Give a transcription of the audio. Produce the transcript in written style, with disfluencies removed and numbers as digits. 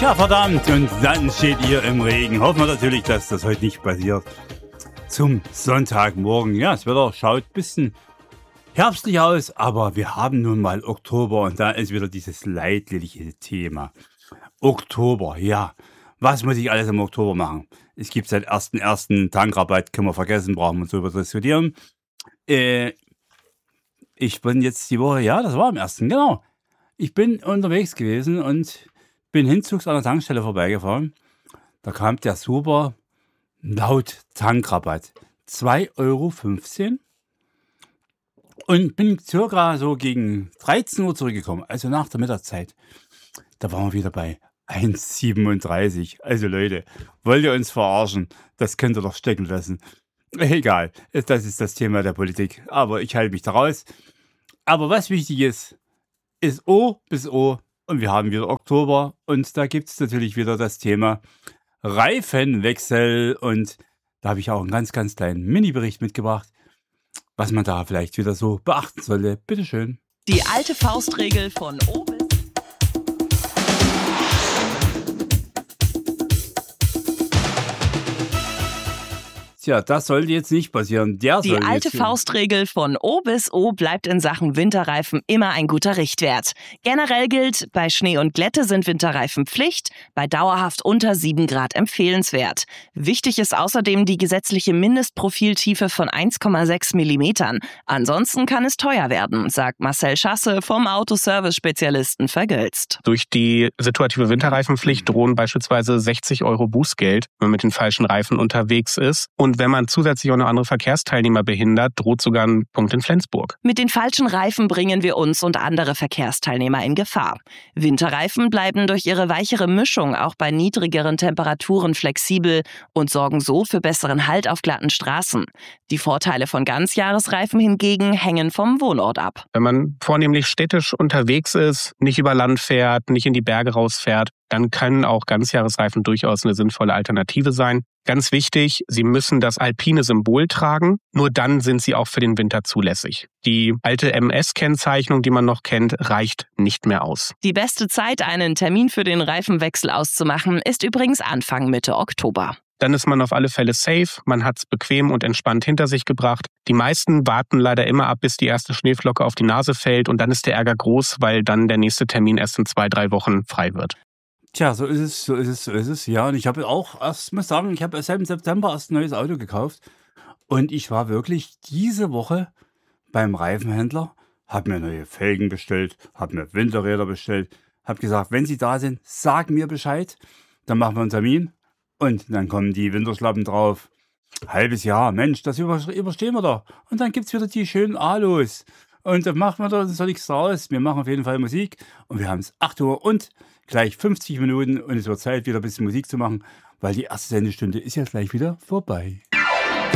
Tja, verdammt, und dann steht ihr im Regen. Hoffen wir natürlich, dass das heute nicht passiert. Zum Sonntagmorgen. Ja, das Wetter schaut ein bisschen herbstlich aus, aber wir haben nun mal Oktober und da ist wieder dieses leidliche Thema. Oktober, ja. Was muss ich alles im Oktober machen? Es gibt seit 1.1. Tankrabatt, können wir vergessen, brauchen wir uns darüber diskutieren. Ich bin jetzt die Woche, ja, das war am 1., genau. Ich bin unterwegs gewesen und bin hinzugs an der Tankstelle vorbeigefahren. Da kam der super laut Tankrabatt. 2,15 € und bin circa so gegen 13 Uhr zurückgekommen, also nach der Mittagszeit. Da waren wir wieder bei 1,37. Also Leute, wollt ihr uns verarschen? Das könnt ihr doch stecken lassen. Egal, das ist das Thema der Politik, aber ich halte mich da raus. Aber was wichtig ist O bis O und wir haben wieder Oktober und da gibt es natürlich wieder das Thema Reifenwechsel und da habe ich auch einen ganz, ganz kleinen Mini-Bericht mitgebracht, was man da vielleicht wieder so beachten sollte. Bitteschön. Die alte Faustregel von O bis Tja, das sollte jetzt nicht passieren. Die alte Faustregel von O bis O bleibt in Sachen Winterreifen immer ein guter Richtwert. Generell gilt, bei Schnee und Glätte sind Winterreifen Pflicht, bei dauerhaft unter 7 Grad empfehlenswert. Wichtig ist außerdem die gesetzliche Mindestprofiltiefe von 1,6 Millimetern. Ansonsten kann es teuer werden, sagt Marcel Schasse vom Autoservice-Spezialisten Vergölzt. Durch die situative Winterreifenpflicht drohen beispielsweise 60 € Bußgeld, wenn man mit den falschen Reifen unterwegs ist. Und wenn man zusätzlich auch noch andere Verkehrsteilnehmer behindert, droht sogar ein Punkt in Flensburg. Mit den falschen Reifen bringen wir uns und andere Verkehrsteilnehmer in Gefahr. Winterreifen bleiben durch ihre weichere Mischung auch bei niedrigeren Temperaturen flexibel und sorgen so für besseren Halt auf glatten Straßen. Die Vorteile von Ganzjahresreifen hingegen hängen vom Wohnort ab. Wenn man vornehmlich städtisch unterwegs ist, nicht über Land fährt, nicht in die Berge rausfährt, dann können auch Ganzjahresreifen durchaus eine sinnvolle Alternative sein. Ganz wichtig, sie müssen das alpine Symbol tragen, nur dann sind sie auch für den Winter zulässig. Die alte MS-Kennzeichnung, die man noch kennt, reicht nicht mehr aus. Die beste Zeit, einen Termin für den Reifenwechsel auszumachen, ist übrigens Anfang Mitte Oktober. Dann ist man auf alle Fälle safe, man hat es bequem und entspannt hinter sich gebracht. Die meisten warten leider immer ab, bis die erste Schneeflocke auf die Nase fällt und dann ist der Ärger groß, weil dann der nächste Termin erst in 2-3 Wochen frei wird. Tja, so ist es. Ja, und ich habe auch muss sagen, ich habe seit im September erst ein neues Auto gekauft. Und ich war wirklich diese Woche beim Reifenhändler, habe mir neue Felgen bestellt, habe mir Winterräder bestellt, habe gesagt, wenn sie da sind, sag mir Bescheid, dann machen wir einen Termin. Und dann kommen die Winterschlappen drauf. Halbes Jahr, Mensch, das überstehen wir doch. Und dann gibt es wieder die schönen Alos. Und dann machen wir da so nichts draus. Wir machen auf jeden Fall Musik. Und wir haben es 8 Uhr und gleich 50 Minuten. Und es wird Zeit, wieder ein bisschen Musik zu machen, weil die erste Sendestunde ist ja gleich wieder vorbei.